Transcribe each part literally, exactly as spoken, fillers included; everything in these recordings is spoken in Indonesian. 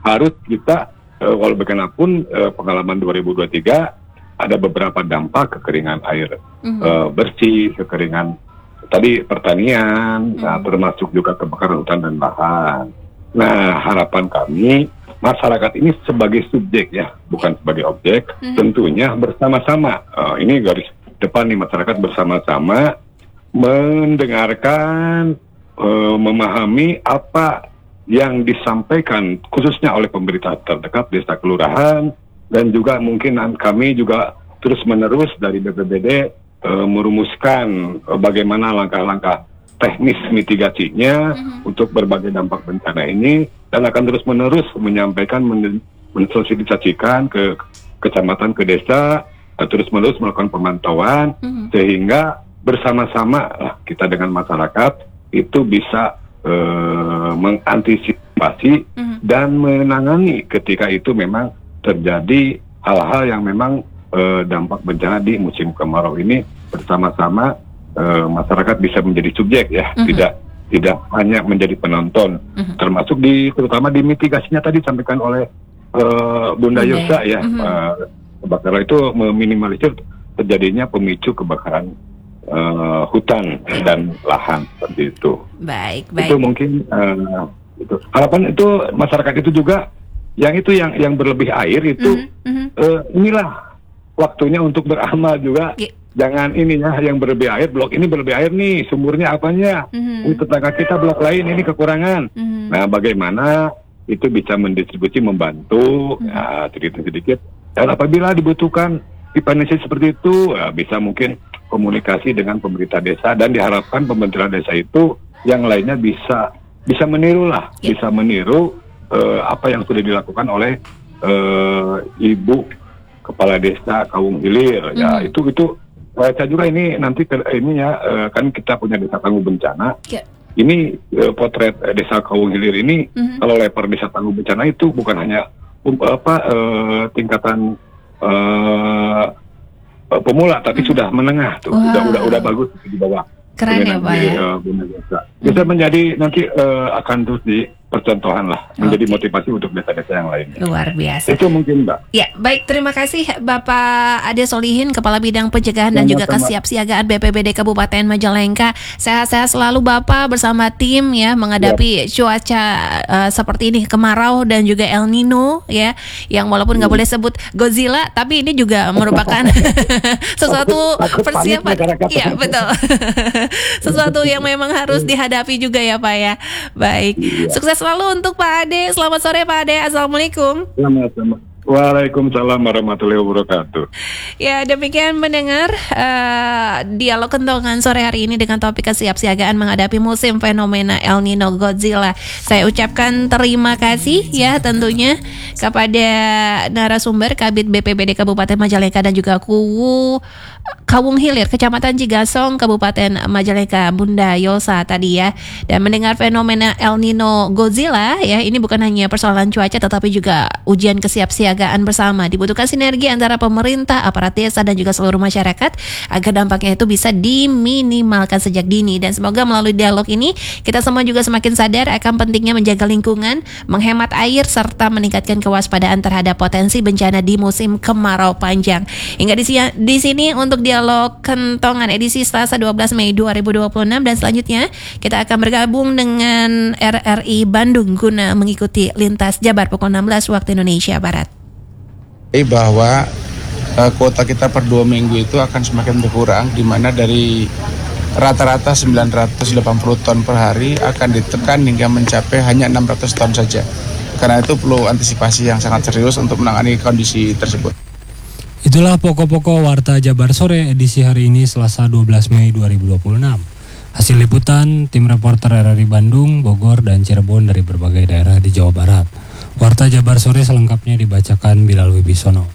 harus kita uh, walau bagaimanapun uh, pengalaman dua ribu dua puluh tiga ada beberapa dampak kekeringan air mm-hmm. uh, bersih, kekeringan tadi pertanian, mm-hmm. nah, termasuk juga kebakaran hutan dan lahan. Nah, harapan kami masyarakat ini sebagai subjek ya, bukan sebagai objek, mm-hmm. tentunya bersama-sama. Uh, ini garis depan nih, masyarakat bersama-sama mendengarkan, uh, memahami apa yang disampaikan khususnya oleh pemerintah terdekat, desa kelurahan, dan juga mungkin kami juga terus-menerus dari B P B D uh, merumuskan uh, bagaimana langkah-langkah teknis mitigasinya mm-hmm. untuk berbagai dampak bencana ini, dan akan terus-menerus menyampaikan, men- mensosialisasikan ke kecamatan, ke desa, uh, terus-menerus melakukan pemantauan mm-hmm. sehingga bersama-sama lah kita dengan masyarakat itu bisa uh, mengantisipasi mm-hmm. dan menangani ketika itu memang terjadi hal-hal yang memang uh, dampak bencana di musim kemarau ini. Bersama-sama uh, masyarakat bisa menjadi subjek ya, mm-hmm. tidak tidak hanya menjadi penonton, mm-hmm. termasuk di terutama di mitigasinya tadi disampaikan oleh uh, Bunda okay. Yosa ya, mm-hmm. uh, kebakaran itu meminimalisir terjadinya pemicu kebakaran Uh, hutan dan lahan seperti itu. Baik, baik. Itu mungkin uh, itu harapan itu masyarakat itu juga yang itu yang yang berlebih air itu mm-hmm. uh, inilah waktunya untuk beramal juga. Yeah. Jangan ini ya yang berlebih air, blok ini berlebih air nih, sumurnya apanya? Mm-hmm. Ini tetangga kita blok lain ini kekurangan. Mm-hmm. Nah, bagaimana itu bisa mendistribusi, membantu mm-hmm. ya, sedikit-sedikit. Dan apabila dibutuhkan dipanisi seperti itu, ya, bisa mungkin komunikasi dengan pemerintah desa, dan diharapkan pemerintah desa itu yang lainnya bisa bisa meniru lah, yeah. bisa meniru uh, apa yang sudah dilakukan oleh uh, Ibu Kepala Desa Kawung Hilir. Mm-hmm. Ya itu itu saya juga ini nanti ke, ini ya uh, kan kita punya desa tangguh bencana. Yeah. Ini uh, potret uh, desa Kawung Hilir ini mm-hmm. kalau level desa tangguh bencana itu bukan hanya um, apa uh, tingkatan uh, pemula, tapi hmm. sudah menengah tuh, wow. udah udah udah bagus di bawah. Keren ya Pak ya. Uh, bisa hmm. menjadi nanti uh, akan terus di percontohan lah, menjadi okay. motivasi untuk desa-desa yang lainnya. Luar biasa. Itu mungkin Mbak. Ya, baik, terima kasih Bapak Ade Solihin, Kepala Bidang Pencegahan dan juga Kesiapsiagaan B P B D Kabupaten Majalengka. Sehat-sehat selalu Bapak bersama tim ya menghadapi ya. cuaca uh, seperti ini, kemarau dan juga El Nino ya, yang walaupun nggak hmm. boleh sebut Godzilla, tapi ini juga merupakan sesuatu persiapan. Iya, betul. Sesuatu yang memang harus dihadapi juga ya Pak ya. Baik, ya. Sukses selalu untuk Pak Ade. Selamat sore Pak Ade. Assalamualaikum. Selamat sore. Waalaikumsalam warahmatullahi wabarakatuh. Ya, demikian mendengar uh, dialog kentongan sore hari ini dengan topik kesiapsiagaan menghadapi musim fenomena El Nino Godzilla. Saya ucapkan terima kasih ya tentunya kepada narasumber Kabid B P B D Kabupaten Majalengka dan juga Kuwu Kawung Hilir, Kecamatan Cigasong, Kabupaten Majalengka, Bunda Yosa tadi ya. Dan mendengar fenomena El Nino Godzilla ya, ini bukan hanya persoalan cuaca tetapi juga ujian kesiapsiagaan bersama. Dibutuhkan sinergi antara pemerintah, aparat desa dan juga seluruh masyarakat agar dampaknya itu bisa diminimalkan sejak dini. Dan semoga melalui dialog ini kita semua juga semakin sadar akan pentingnya menjaga lingkungan, menghemat air serta meningkatkan kewaspadaan terhadap potensi bencana di musim kemarau panjang. Hingga di, si- di sini untuk dialog kentongan edisi Selasa dua belas Mei dua ribu dua puluh enam, dan selanjutnya kita akan bergabung dengan R R I Bandung guna mengikuti Lintas Jabar pukul enam belas waktu Indonesia Barat. Bahwa uh, kuota kita per dua minggu itu akan semakin berkurang, di mana dari rata-rata sembilan ratus delapan puluh ton per hari akan ditekan hingga mencapai hanya enam ratus ton saja. Karena itu perlu antisipasi yang sangat serius untuk menangani kondisi tersebut. Itulah pokok-pokok Warta Jabar Sore edisi hari ini Selasa dua belas Mei dua ribu dua puluh enam. Hasil liputan tim reporter R R I Bandung, Bogor, dan Cirebon dari berbagai daerah di Jawa Barat. Warta Jabar Sore selengkapnya dibacakan Bilal Wibisono.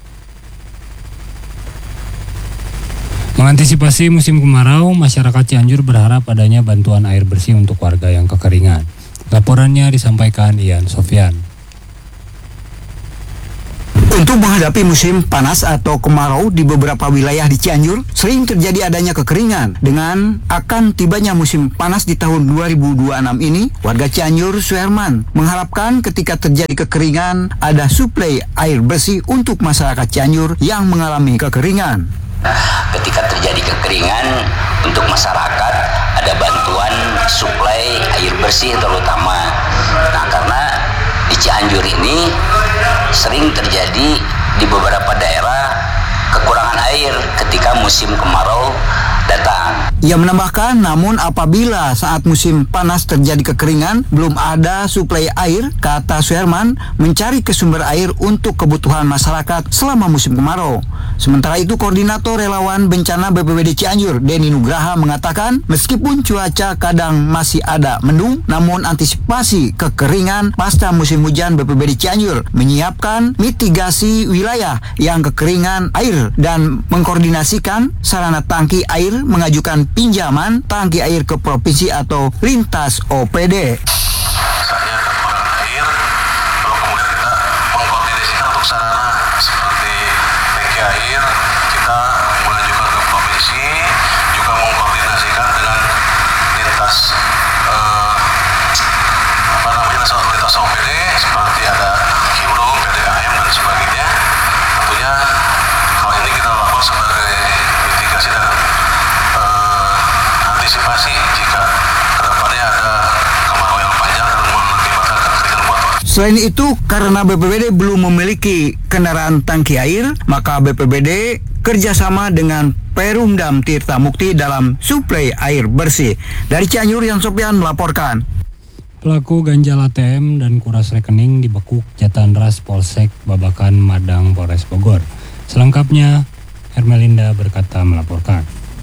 Mengantisipasi musim kemarau, masyarakat Cianjur berharap adanya bantuan air bersih untuk warga yang kekeringan. Laporannya disampaikan Ian Sofyan. Untuk menghadapi musim panas atau kemarau di beberapa wilayah di Cianjur, sering terjadi adanya kekeringan. Dengan akan tibanya musim panas di tahun dua ribu dua puluh enam ini, warga Cianjur, Suherman, mengharapkan ketika terjadi kekeringan, ada suplai air bersih untuk masyarakat Cianjur yang mengalami kekeringan. Ketika terjadi kekeringan, untuk masyarakat ada bantuan suplai air bersih terutama. Nah, karena di Cianjur ini sering terjadi di beberapa daerah kekurangan air ketika musim kemarau datang. Ia menambahkan, namun apabila saat musim panas terjadi kekeringan, belum ada suplai air, kata Suherman, mencari ke sumber air untuk kebutuhan masyarakat selama musim kemarau. Sementara itu, Koordinator Relawan Bencana B P B D Cianjur, Denny Nugraha, mengatakan, meskipun cuaca kadang masih ada mendung, namun antisipasi kekeringan pasca musim hujan, B P B D Cianjur menyiapkan mitigasi wilayah yang kekeringan air dan mengkoordinasikan sarana tangki air, mengajukan pinjaman tangki air ke provinsi atau lintas O P D. Misalnya kekurangan air, lalu kemudian kita mengkoordinasikan untuk sarana seperti tangki air, kita mengajukan ke provinsi, juga mengkoordinasikan dengan lintas eh, apa namanya lintas O P D seperti ada Himdum, P D A M dan sebagainya. Tentunya hal ini kita lakukan sebagai mitigasi dan antisipasi jika kedepannya ada kemarau yang panjang dan mengakibatkan kekeringan buat warga. Selain itu, karena B P B D belum memiliki kendaraan tangki air, maka B P B D kerjasama dengan Perumdam Tirta Mukti dalam suplai air bersih. Dari Cianjur, Yan Sopian melaporkan. Pelaku ganjal A T M dan kuras rekening dibekuk Jatandras Polsek Babakan Madang Polres Bogor. Selengkapnya, Hermelinda Berkata melaporkan.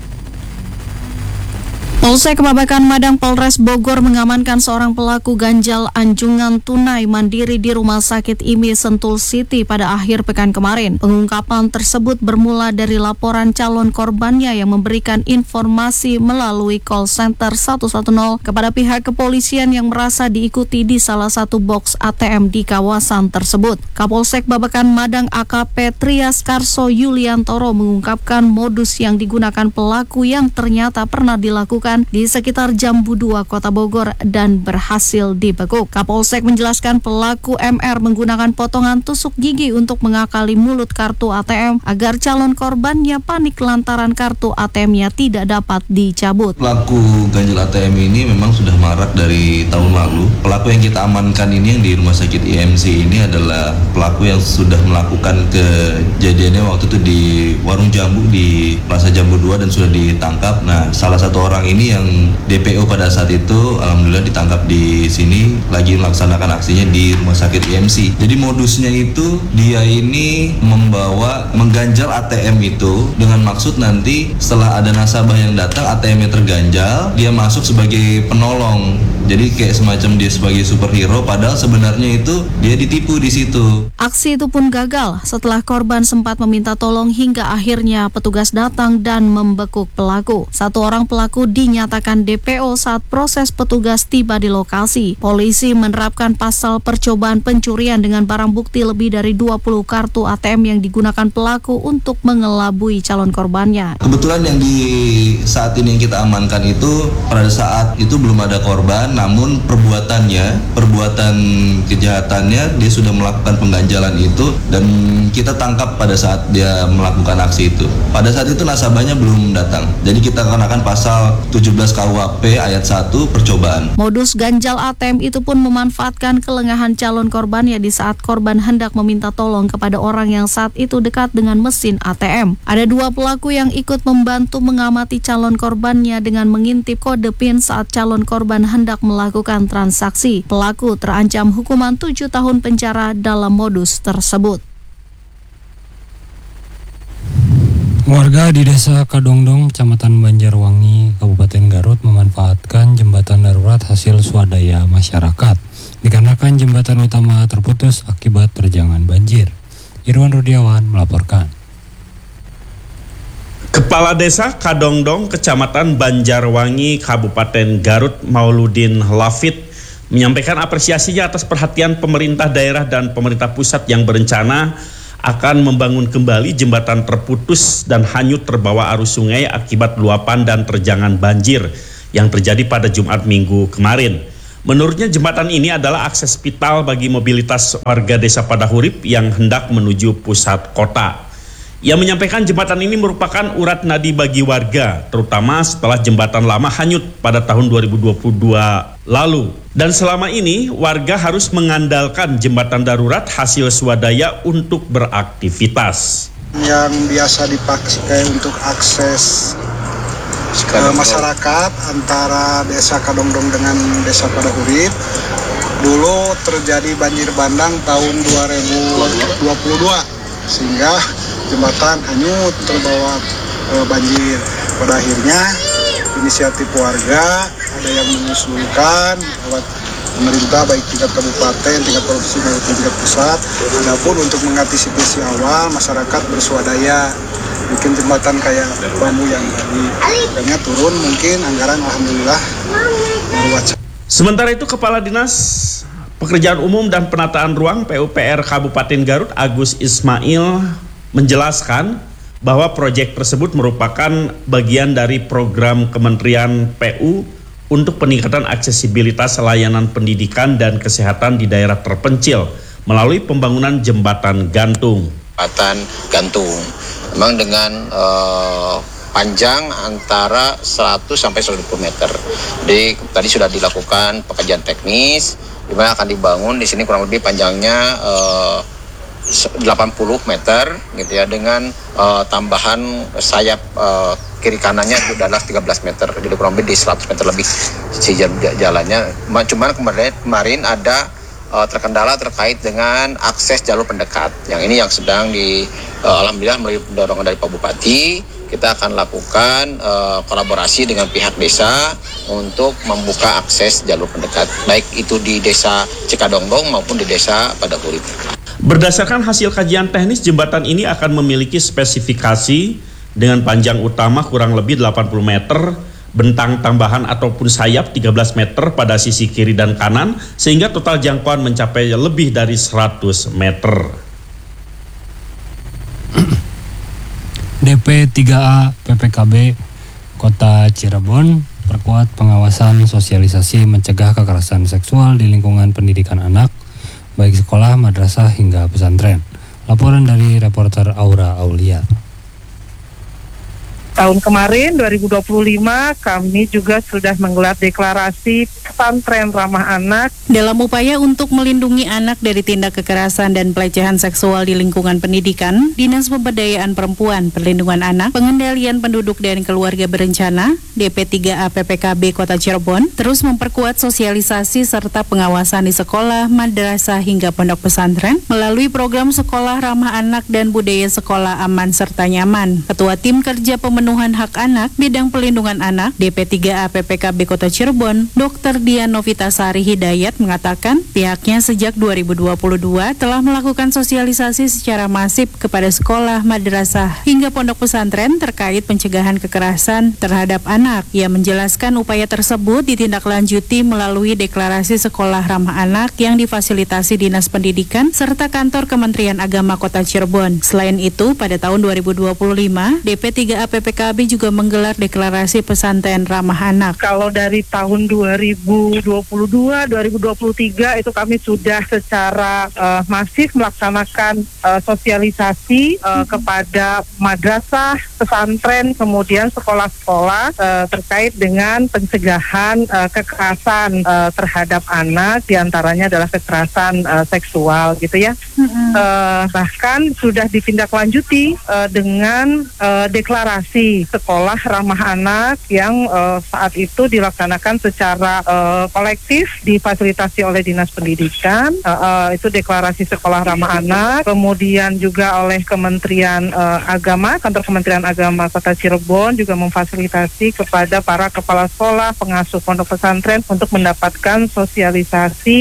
Polsek Babakan Madang Polres Bogor mengamankan seorang pelaku ganjal anjungan tunai mandiri di Rumah Sakit I M I Sentul City pada akhir pekan kemarin. Pengungkapan tersebut bermula dari laporan calon korbannya yang memberikan informasi melalui call center seratus sepuluh kepada pihak kepolisian yang merasa diikuti di salah satu box A T M di kawasan tersebut. Kapolsek Babakan Madang A K P Trias Karso Yuliantoro mengungkapkan modus yang digunakan pelaku yang ternyata pernah dilakukan di sekitar Jambu dua Kota Bogor dan berhasil dibekuk. Kapolsek menjelaskan pelaku M R menggunakan potongan tusuk gigi untuk mengakali mulut kartu A T M agar calon korbannya panik lantaran kartu A T M-nya tidak dapat dicabut. Pelaku ganjil A T M ini memang sudah marak dari tahun lalu. Pelaku yang kita amankan ini yang di Rumah Sakit I M C ini adalah pelaku yang sudah melakukan kejadiannya waktu itu di warung jambu di Plaza Jambu dua dan sudah ditangkap. Nah, salah satu orang ini yang D P O pada saat itu alhamdulillah ditangkap di sini lagi melaksanakan aksinya di Rumah Sakit I M C. Jadi modusnya itu dia ini membawa mengganjal A T M itu dengan maksud nanti setelah ada nasabah yang datang A T M-nya terganjal, dia masuk sebagai penolong. Jadi kayak semacam dia sebagai superhero padahal sebenarnya itu dia ditipu di situ. Aksi itu pun gagal setelah korban sempat meminta tolong hingga akhirnya petugas datang dan membekuk pelaku. Satu orang pelaku dinyatakan D P O saat proses petugas tiba di lokasi. Polisi menerapkan pasal percobaan pencurian dengan barang bukti lebih dari dua puluh kartu A T M yang digunakan pelaku untuk mengelabui calon korbannya. Kebetulan yang di saat ini yang kita amankan itu pada saat itu belum ada korban, namun perbuatannya, perbuatan kejahatannya dia sudah melakukan pengganjalan itu dan kita tangkap pada saat dia melakukan aksi itu. Pada saat itu nasabahnya belum datang. Jadi kita kenakan pasal tujuh belas K U H P ayat satu percobaan. Modus ganjal A T M itu pun memanfaatkan kelengahan calon korbannya di saat korban hendak meminta tolong kepada orang yang saat itu dekat dengan mesin A T M. Ada dua pelaku yang ikut membantu mengamati calon korbannya dengan mengintip kode PIN saat calon korban hendak melakukan transaksi. Pelaku terancam hukuman tujuh tahun penjara dalam modus tersebut. Warga di Desa Kadongdong, Kecamatan Banjarwangi, Kabupaten Garut memanfaatkan jembatan darurat hasil swadaya masyarakat dikarenakan jembatan utama terputus akibat terjangan banjir. Irwan Rudiawan melaporkan. Kepala Desa Kadongdong, Kecamatan Banjarwangi, Kabupaten Garut, Mauludin Lafid menyampaikan apresiasinya atas perhatian pemerintah daerah dan pemerintah pusat yang berencana akan membangun kembali jembatan terputus dan hanyut terbawa arus sungai akibat luapan dan terjangan banjir yang terjadi pada Jumat minggu kemarin. Menurutnya jembatan ini adalah akses vital bagi mobilitas warga desa Padahurip yang hendak menuju pusat kota. Ia menyampaikan jembatan ini merupakan urat nadi bagi warga, terutama setelah jembatan lama hanyut pada tahun dua ribu dua puluh dua lalu. Dan selama ini warga harus mengandalkan jembatan darurat hasil swadaya untuk beraktivitas. Yang biasa dipakai untuk akses ke masyarakat antara desa Kadongdong dengan desa Padahurip. Dulu terjadi banjir bandang tahun dua ribu dua puluh dua sehingga jembatan hanyut terbawa e, banjir. Pada akhirnya inisiatif warga ada yang mengusulkan lewat pemerintah baik tingkat kabupaten, tingkat provinsi maupun tingkat pusat. Adapun untuk mengantisipasi awal masyarakat bersuadaya bikin jembatan kayak bambu yang tadi. Harganya turun mungkin anggaran alhamdulillah meluas. Sementara itu Kepala Dinas Pekerjaan Umum dan Penataan Ruang P U P R Kabupaten Garut Agus Ismail menjelaskan bahwa proyek tersebut merupakan bagian dari program Kementerian P U untuk peningkatan aksesibilitas layanan pendidikan dan kesehatan di daerah terpencil melalui pembangunan jembatan gantung. Jembatan gantung, memang dengan uh, panjang antara seratus sampai seratus dua puluh meter. Jadi tadi sudah dilakukan pekerjaan teknis, di mana akan dibangun di sini kurang lebih panjangnya uh, delapan puluh meter gitu ya, dengan uh, tambahan sayap uh, kiri kanannya itu adalah tiga belas meter, jadi kurang lebih di seratus meter lebih si jalannya. Cuman kemarin kemarin ada uh, terkendala terkait dengan akses jalur pendekat. Yang ini yang sedang di uh, alhamdulillah melalui dorongan dari Pak Bupati kita akan lakukan uh, kolaborasi dengan pihak desa untuk membuka akses jalur pendekat, baik itu di desa Cikadongdong maupun di desa Padahurip. Berdasarkan hasil kajian teknis, jembatan ini akan memiliki spesifikasi dengan panjang utama kurang lebih delapan puluh meter, bentang tambahan ataupun sayap tiga belas meter pada sisi kiri dan kanan, sehingga total jangkauan mencapai lebih dari seratus meter. D P tiga A P P K B Kota Cirebon perkuat pengawasan sosialisasi mencegah kekerasan seksual di lingkungan pendidikan anak, baik sekolah, madrasah hingga pesantren. Laporan dari reporter Aura Aulia. Tahun kemarin dua ribu dua puluh lima kami juga sudah menggelar deklarasi pesantren ramah anak dalam upaya untuk melindungi anak dari tindak kekerasan dan pelecehan seksual di lingkungan pendidikan. Dinas Pemberdayaan Perempuan, Perlindungan Anak, Pengendalian Penduduk dan Keluarga Berencana D P tiga A P P K B Kota Cirebon terus memperkuat sosialisasi serta pengawasan di sekolah, madrasah hingga pondok pesantren melalui program Sekolah Ramah Anak dan Budaya Sekolah Aman Serta Nyaman. Ketua Tim Kerja Pemenuhan Hak Anak Bidang Pelindungan Anak D P tiga A P P K B Kota Cirebon, Dokter Dian Novitasari Hidayat mengatakan pihaknya sejak dua ribu dua puluh dua telah melakukan sosialisasi secara masif kepada sekolah, madrasah hingga pondok pesantren terkait pencegahan kekerasan terhadap anak. Ia menjelaskan upaya tersebut ditindaklanjuti melalui deklarasi sekolah ramah anak yang difasilitasi Dinas Pendidikan serta kantor Kementerian Agama Kota Cirebon. Selain itu, pada tahun dua ribu dua puluh lima, D P tiga A P P K B juga menggelar deklarasi pesantren ramah anak. Kalau dari tahun dua ribu dua puluh dua, dua ribu dua puluh tiga itu kami sudah secara uh, masif melaksanakan uh, sosialisasi uh, kepada madrasah, pesantren, kemudian sekolah-sekolah uh, terkait dengan pencegahan uh, kekerasan uh, terhadap anak, diantaranya adalah kekerasan uh, seksual gitu ya. Mm-hmm. Uh, bahkan sudah ditindaklanjuti uh, dengan uh, deklarasi sekolah ramah anak yang uh, saat itu dilaksanakan secara uh, kolektif difasilitasi oleh Dinas Pendidikan. Uh, uh, itu deklarasi sekolah ramah anak, kemudian juga oleh Kementerian uh, Agama, kantor Kementerian Agama Kota Cirebon juga memfasilitasi kepada para kepala sekolah, pengasuh pondok pesantren untuk mendapatkan sosialisasi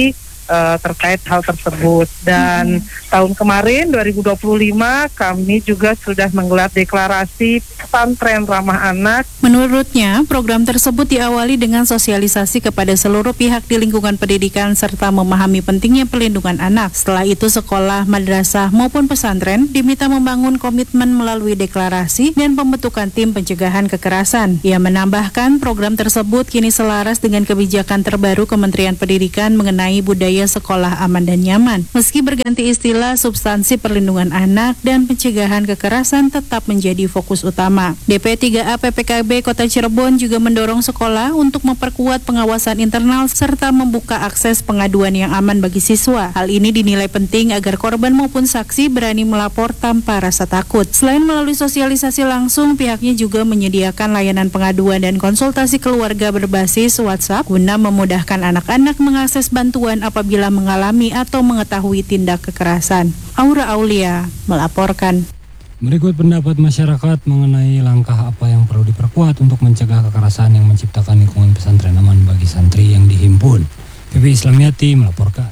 uh, terkait hal tersebut. Dan hmm. tahun kemarin dua ribu dua puluh lima kami juga sudah menggelar deklarasi pesantren ramah anak. Menurutnya, program tersebut diawali dengan sosialisasi kepada seluruh pihak di lingkungan pendidikan serta memahami pentingnya perlindungan anak. Setelah itu sekolah, madrasah maupun pesantren diminta membangun komitmen melalui deklarasi dan pembentukan tim pencegahan kekerasan. Ia menambahkan program tersebut kini selaras dengan kebijakan terbaru Kementerian Pendidikan mengenai budaya sekolah aman dan nyaman. Meski berganti istilah, substansi perlindungan anak dan pencegahan kekerasan tetap menjadi fokus utama. D P tiga A P P K B Kota Cirebon juga mendorong sekolah untuk memperkuat pengawasan internal serta membuka akses pengaduan yang aman bagi siswa. Hal ini dinilai penting agar korban maupun saksi berani melapor tanpa rasa takut. Selain melalui sosialisasi langsung, pihaknya juga menyediakan layanan pengaduan dan konsultasi keluarga berbasis WhatsApp guna memudahkan anak-anak mengakses bantuan apabila mengalami atau mengetahui tindak kekerasan. Aura Aulia melaporkan. Berikut pendapat masyarakat mengenai langkah apa yang perlu diperkuat untuk mencegah kekerasan yang menciptakan lingkungan pesantren aman bagi santri yang dihimpun. P P Islamiyati melaporkan.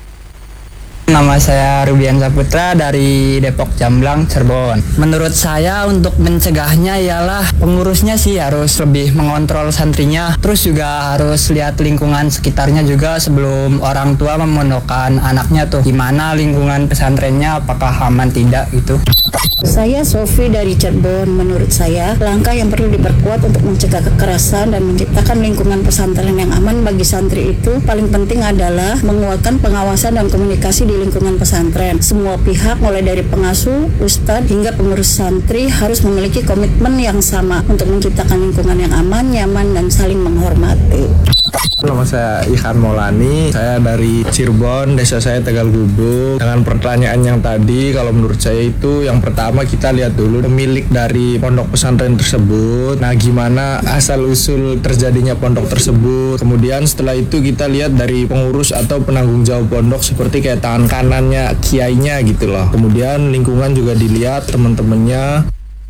Nama saya Rubian Saputra dari Depok Jamblang, Cirebon. Menurut saya untuk mencegahnya ialah pengurusnya sih harus lebih mengontrol santrinya. Terus juga harus lihat lingkungan sekitarnya juga sebelum orang tua memondokkan anaknya tuh. Gimana lingkungan pesantrennya, apakah aman tidak gitu. Saya Sofi dari Cirebon. Menurut saya langkah yang perlu diperkuat untuk mencegah kekerasan dan menciptakan lingkungan pesantren yang aman bagi santri itu paling penting adalah menguatkan pengawasan dan komunikasi di lingkungan pesantren. Semua pihak mulai dari pengasuh, ustadz hingga pengurus santri harus memiliki komitmen yang sama untuk menciptakan lingkungan yang aman, nyaman dan saling menghormati. Nama saya Ikhan Maulani, saya dari Cirebon, desa saya Tegal Gubuk. Dengan pertanyaan yang tadi, kalau menurut saya itu yang pertama kita lihat dulu pemilik dari pondok pesantren tersebut. Nah, gimana asal-usul terjadinya pondok tersebut. Kemudian setelah itu kita lihat dari pengurus atau penanggung jawab pondok seperti kayak tangan kanannya, kiainya gitu loh. Kemudian lingkungan juga dilihat teman-temannya.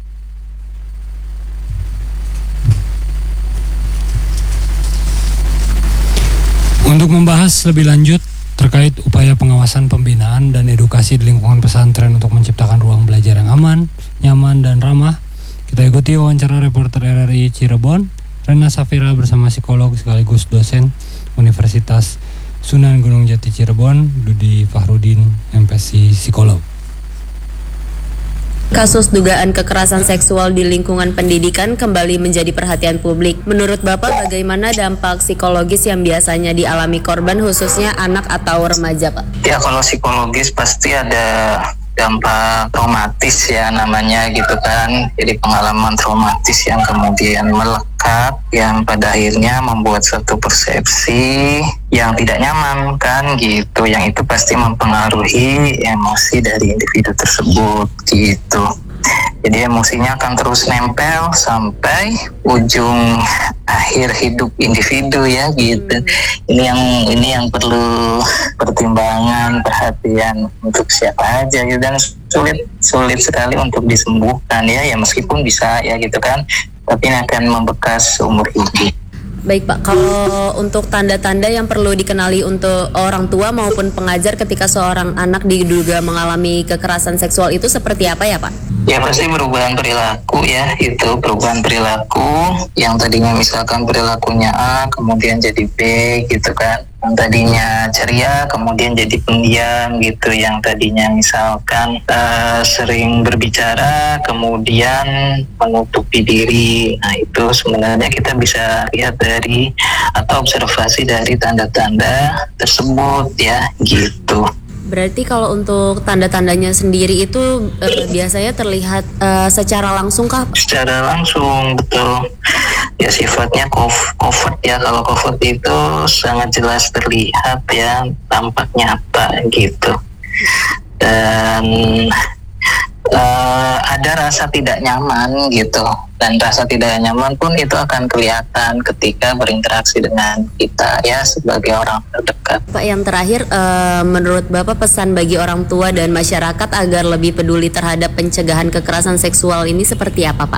Untuk membahas lebih lanjut terkait upaya pengawasan, pembinaan, dan edukasi di lingkungan pesantren untuk menciptakan ruang belajar yang aman, nyaman, dan ramah, kita ikuti wawancara reporter R R I Cirebon, Rena Safira bersama psikolog sekaligus dosen Universitas Sunan Gunung Jati Cirebon, Dudi Fahrudin, M Pesi Psikolog. Kasus dugaan kekerasan seksual di lingkungan pendidikan kembali menjadi perhatian publik. Menurut Bapak, bagaimana dampak psikologis yang biasanya dialami korban, khususnya anak atau remaja, Pak? Ya, kalau psikologis pasti ada dampak traumatis ya namanya gitu kan. Jadi pengalaman traumatis yang kemudian melekat, yang pada akhirnya membuat suatu persepsi yang tidak nyaman kan gitu. Yang itu pasti mempengaruhi emosi dari individu tersebut gitu. Jadi emosinya akan terus nempel sampai ujung akhir hidup individu ya gitu. Ini yang ini yang perlu pertimbangan, perhatian untuk siapa aja gitu, dan sulit sulit sekali untuk disembuhkan ya. Ya meskipun bisa ya gitu kan, tapi ini akan membekas seumur hidup. Baik Pak, kalau untuk tanda-tanda yang perlu dikenali untuk orang tua maupun pengajar ketika seorang anak diduga mengalami kekerasan seksual itu seperti apa ya Pak? Ya pasti perubahan perilaku ya, itu perubahan perilaku yang tadinya misalkan perilakunya A kemudian jadi B gitu kan. Yang tadinya ceria kemudian jadi pendiam gitu, yang tadinya misalkan uh, sering berbicara kemudian menutupi diri. Nah itu sebenarnya kita bisa lihat dari atau observasi dari tanda-tanda tersebut ya gitu. Berarti kalau untuk tanda-tandanya sendiri itu eh, biasanya terlihat eh, secara langsung kah? Secara langsung, betul. Ya sifatnya covert ya. Kalau covert itu sangat jelas terlihat ya, tampak nyata gitu. Dan uh, ada rasa tidak nyaman gitu. Dan rasa tidak nyaman pun itu akan kelihatan ketika berinteraksi dengan kita ya sebagai orang terdekat. Pak, yang terakhir uh, menurut Bapak pesan bagi orang tua dan masyarakat agar lebih peduli terhadap pencegahan kekerasan seksual ini seperti apa Pak?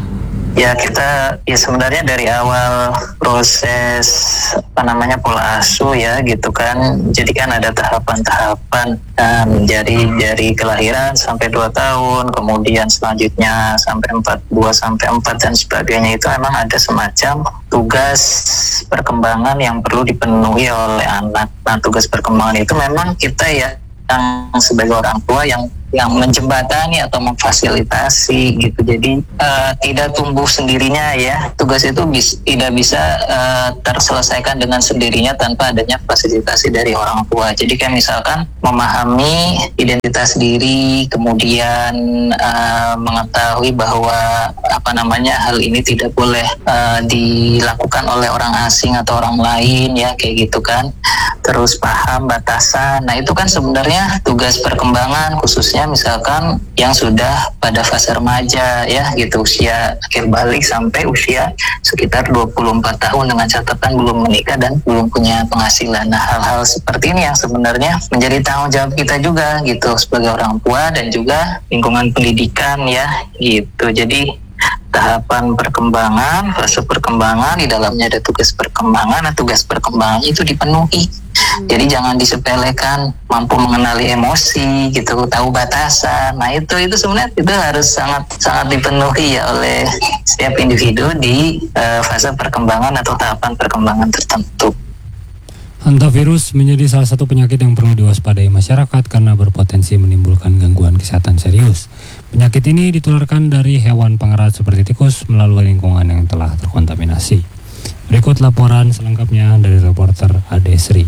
Ya kita ya sebenarnya dari awal proses apa namanya pola asuh ya gitu kan, jadi kan ada tahapan-tahapan um, dari dari kelahiran sampai dua tahun, kemudian selanjutnya sampai empat dua sampai empat dan sebagainya, itu memang ada semacam tugas perkembangan yang perlu dipenuhi oleh anak. Nah tugas perkembangan itu memang kita ya yang sebagai orang tua yang yang menjembatani atau memfasilitasi gitu. Jadi uh, tidak tumbuh sendirinya ya. Tugas itu bis, tidak bisa uh, terselesaikan dengan sendirinya tanpa adanya fasilitasi dari orang tua. Jadi kayak misalkan memahami identitas diri, kemudian uh, mengetahui bahwa apa namanya hal ini tidak boleh uh, dilakukan oleh orang asing atau orang lain ya kayak gitu kan. Terus paham batasan. Nah itu kan sebenarnya tugas perkembangan khususnya misalkan yang sudah pada fase remaja ya gitu, usia akhir balik sampai usia sekitar dua puluh empat tahun dengan catatan belum menikah dan belum punya penghasilan. Nah hal-hal seperti ini yang sebenarnya menjadi tanggung jawab kita juga gitu sebagai orang tua dan juga lingkungan pendidikan ya gitu. Jadi tahapan perkembangan, fase perkembangan, di dalamnya ada tugas perkembangan. Nah tugas perkembangan itu dipenuhi. Jadi jangan disepelekan, mampu mengenali emosi gitu, tahu batasan. Nah itu itu sebenarnya itu harus sangat sangat dipenuhi ya oleh setiap individu di uh, fase perkembangan atau tahapan perkembangan tertentu. Hantavirus menjadi salah satu penyakit yang perlu diwaspadai masyarakat karena berpotensi menimbulkan gangguan kesehatan serius. Penyakit ini ditularkan dari hewan pengerat seperti tikus melalui lingkungan yang telah terkontaminasi. Berikut laporan selengkapnya dari reporter Ade Sri.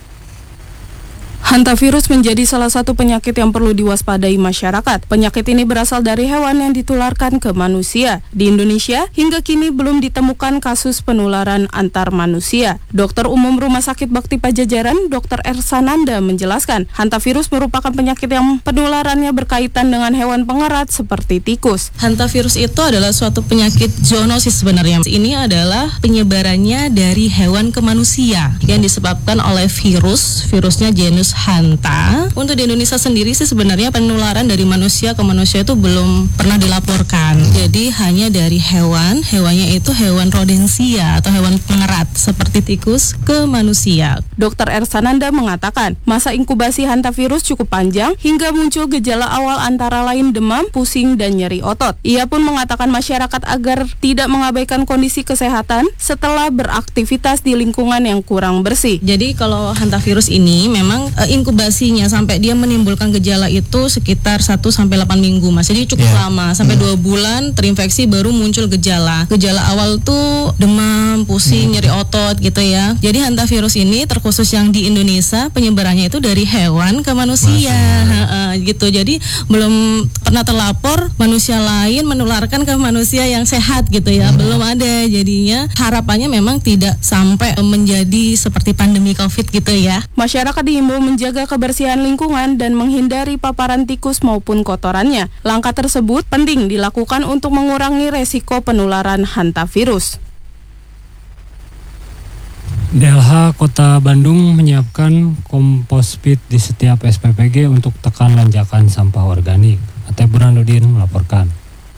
Hantavirus menjadi salah satu penyakit yang perlu diwaspadai masyarakat. Penyakit ini berasal dari hewan yang ditularkan ke manusia. Di Indonesia, hingga kini belum ditemukan kasus penularan antar manusia. Dokter Umum Rumah Sakit Bakti Pajajaran, Dokter Ersananda menjelaskan, hantavirus merupakan penyakit yang penularannya berkaitan dengan hewan pengerat seperti tikus. Hantavirus itu adalah suatu penyakit zoonosis sebenarnya. Ini adalah penyebarannya dari hewan ke manusia yang disebabkan oleh virus, virusnya genus Hanta. Untuk di Indonesia sendiri sih sebenarnya penularan dari manusia ke manusia itu belum pernah dilaporkan. Jadi hanya dari hewan, hewannya itu hewan rodensia atau hewan pengerat seperti tikus ke manusia. Dokter Ersananda mengatakan, masa inkubasi hantavirus cukup panjang hingga muncul gejala awal antara lain demam, pusing, dan nyeri otot. Ia pun mengatakan masyarakat agar tidak mengabaikan kondisi kesehatan setelah beraktivitas di lingkungan yang kurang bersih. Jadi kalau hantavirus ini memang e, inkubasinya sampai dia menimbulkan gejala itu sekitar satu sampai delapan minggu Mas. Jadi cukup yeah. lama, sampai dua bulan terinfeksi baru muncul gejala. Gejala awal tuh demam, pusing, nyeri otot gitu ya. Jadi hantavirus ini terkhusus yang di Indonesia penyebarannya itu dari hewan ke manusia ha, gitu. Jadi belum pernah terlapor manusia lain menularkan ke manusia yang sehat gitu ya. Belum ada. Jadinya harapannya memang tidak sampai menjadi seperti pandemi Covid gitu ya. Masyarakat diimbau menjaga kebersihan lingkungan dan menghindari paparan tikus maupun kotorannya. Langkah tersebut penting dilakukan untuk mengurangi resiko penularan hantavirus. D L H Kota Bandung menyiapkan kompos pit di setiap S P P G untuk tekan lonjakan sampah organik. Ate Burhanuddin melaporkan.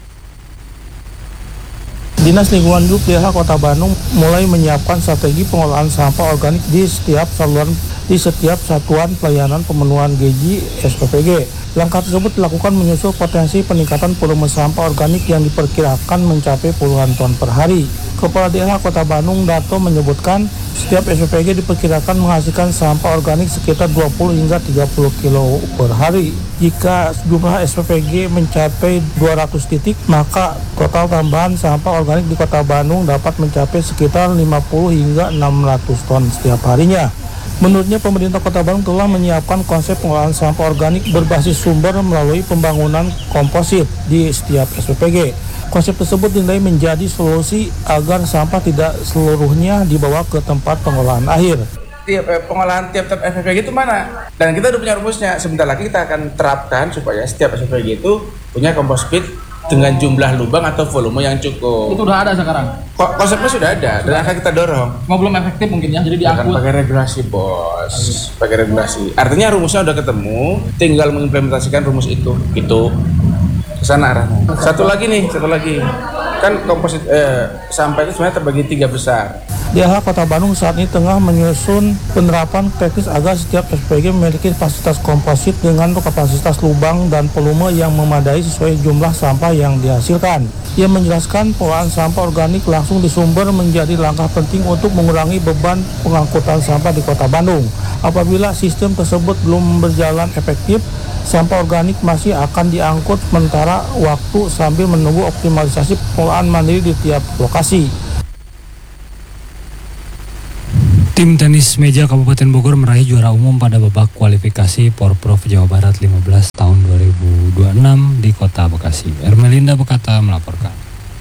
Dinas Lingkungan Hidup D L H Kota Bandung mulai menyiapkan strategi pengolahan sampah organik di setiap saluran di setiap satuan pelayanan pemenuhan G I S P P G. Langkah tersebut dilakukan menyusul potensi peningkatan volume sampah organik yang diperkirakan mencapai puluhan ton per hari. Kepala D L H Kota Bandung Dato menyebutkan setiap S P P G diperkirakan menghasilkan sampah organik sekitar dua puluh hingga tiga puluh kilo per hari. Jika jumlah S P P G mencapai dua ratus titik, maka total tambahan sampah organik di Kota Bandung dapat mencapai sekitar lima puluh hingga enam ratus ton setiap harinya. Menurutnya, pemerintah Kota Bandung telah menyiapkan konsep pengolahan sampah organik berbasis sumber melalui pembangunan komposit di setiap S P P G. Konsep tersebut dinilai menjadi solusi agar sampah tidak seluruhnya dibawa ke tempat pengolahan akhir. Tiap eh, pengolahan tiap-tiap S P P G itu mana? Dan kita udah punya rumusnya. Sebentar lagi kita akan terapkan supaya setiap S P P G itu punya compost pit dengan jumlah lubang atau volume yang cukup. Itu udah ada sekarang? Ko- konsepnya sudah ada, sudah. Dan akan kita dorong. Cuma belum efektif mungkin ya, jadi diangkut. Pakai regulasi bos, pakai regulasi. Artinya rumusnya udah ketemu, tinggal mengimplementasikan rumus itu, gitu. Kesana arahnya. Satu lagi nih, satu lagi. kan komposit eh, sampah itu sebenarnya terbagi tiga besar. D H Kota Bandung saat ini tengah menyusun penerapan teknis agar setiap S P G memiliki fasilitas komposit dengan kapasitas lubang dan volume yang memadai sesuai jumlah sampah yang dihasilkan. Ia menjelaskan pengolahan sampah organik langsung di sumber menjadi langkah penting untuk mengurangi beban pengangkutan sampah di Kota Bandung. Apabila sistem tersebut belum berjalan efektif, sampah organik masih akan diangkut sementara waktu sambil menunggu optimalisasi pengolahan mandiri di tiap lokasi. Tim tenis meja Kabupaten Bogor meraih juara umum pada babak kualifikasi Porprov Jawa Barat lima belas tahun dua ribu dua puluh enam di Kota Bekasi. Ermelinda Bekata melaporkan.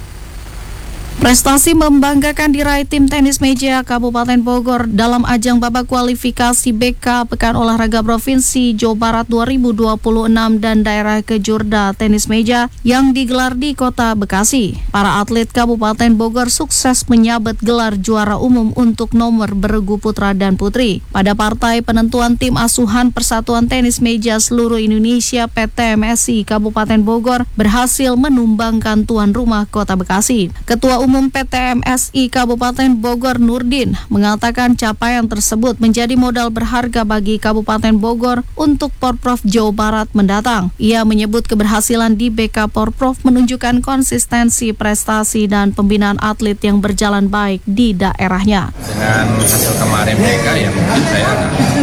Prestasi membanggakan diraih tim tenis meja Kabupaten Bogor dalam ajang babak kualifikasi B K Pekan Olahraga Provinsi Jawa Barat dua ribu dua puluh enam dan daerah Kejurda tenis meja yang digelar di Kota Bekasi. Para atlet Kabupaten Bogor sukses menyabet gelar juara umum untuk nomor beregu putra dan putri. Pada partai penentuan tim asuhan Persatuan Tenis Meja Seluruh Indonesia P T M S I Kabupaten Bogor berhasil menumbangkan tuan rumah Kota Bekasi. Ketua Umum Umum P T M S I Kabupaten Bogor Nurdin mengatakan capaian tersebut menjadi modal berharga bagi Kabupaten Bogor untuk Porprov Jawa Barat mendatang. Ia menyebut keberhasilan di B K Porprov menunjukkan konsistensi prestasi dan pembinaan atlet yang berjalan baik di daerahnya. Dengan hasil kemarin mereka ya mungkin saya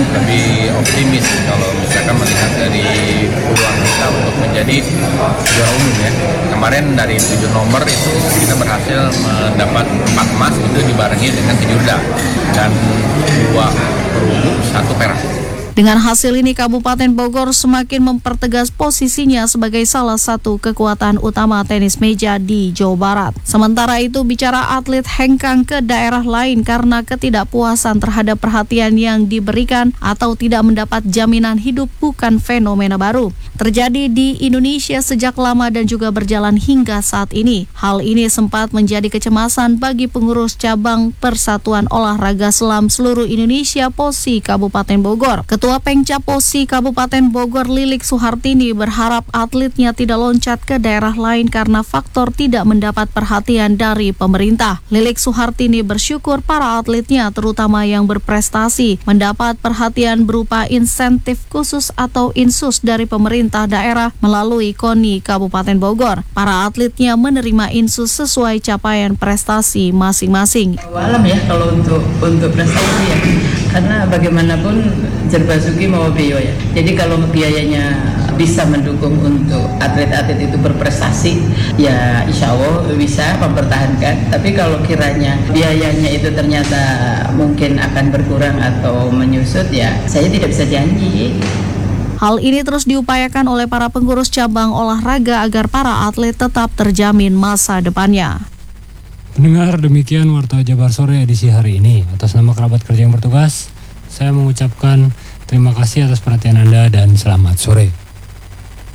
lebih optimis kalau misalkan melihat dari peluang kita untuk menjadi juara umum ya. Kemarin dari tujuh nomor itu kita berhasil mendapat empat emas itu dibarengi dengan Kejurda dan dua perunggu satu perak. Dengan hasil ini Kabupaten Bogor semakin mempertegas posisinya sebagai salah satu kekuatan utama tenis meja di Jawa Barat. Sementara itu bicara atlet hengkang ke daerah lain karena ketidakpuasan terhadap perhatian yang diberikan atau tidak mendapat jaminan hidup bukan fenomena baru. Terjadi di Indonesia sejak lama dan juga berjalan hingga saat ini. Hal ini sempat menjadi kecemasan bagi pengurus cabang Persatuan Olahraga Selam Seluruh Indonesia P O S I Kabupaten Bogor. Ketua Pengcap P O S I Kabupaten Bogor Lilik Suhartini berharap atletnya tidak loncat ke daerah lain karena faktor tidak mendapat perhatian dari pemerintah. Lilik Suhartini bersyukur para atletnya terutama yang berprestasi mendapat perhatian berupa insentif khusus atau insus dari pemerintah daerah melalui KONI Kabupaten Bogor. Para atletnya menerima insus sesuai capaian prestasi masing-masing. Alam ya kalau untuk untuk prestasi ya, karena bagaimanapun Jerbasuki mau Bio ya. Jadi kalau biayanya bisa mendukung untuk atlet-atlet itu berprestasi, ya insya Allah bisa mempertahankan. Tapi kalau kiranya biayanya itu ternyata mungkin akan berkurang atau menyusut, ya saya tidak bisa janji. Hal ini terus diupayakan oleh para pengurus cabang olahraga agar para atlet tetap terjamin masa depannya. Pendengar, demikian Warta Jabar Sore edisi hari ini. Atas nama kerabat kerja yang bertugas, saya mengucapkan terima kasih atas perhatian Anda dan selamat sore.